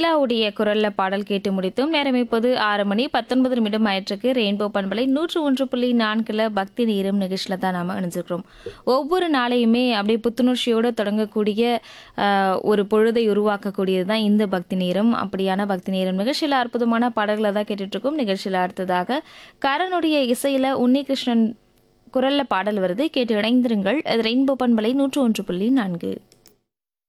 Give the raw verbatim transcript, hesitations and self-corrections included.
நிலாவுடைய குரல்ல பாடல் கேட்டு முடித்தோம். நேரம் இப்போது ஆறு மணி பத்தொன்பது நிமிடம் ஆயிற்றுக்கு. ரெயின்போ பண்பலை நூற்று ஒன்று புள்ளி நான்குல பக்தி நேரம் நிகழ்ச்சியில் தான் நாம் இணைஞ்சிருக்கிறோம். ஒவ்வொரு நாளையுமே அப்படியே புத்துணர்ச்சியோடு தொடங்கக்கூடிய ஆஹ், ஒரு பொழுதை உருவாக்கக்கூடியது தான் இந்த பக்தி நேரம். அப்படியான பக்தி நேரம் நிகழ்ச்சியில் அற்புதமான பாடல்களை தான் கேட்டுட்டு இருக்கோம். நிகழ்ச்சியில் அடுத்ததாக கரனுடைய இசையில உன்னிகிருஷ்ணன் குரல்ல பாடல் வருது. கேட்டு இணைந்திருங்கள். அது ரெயின்போ பண்பலை நூற்று ஒன்று புள்ளி நான்கு.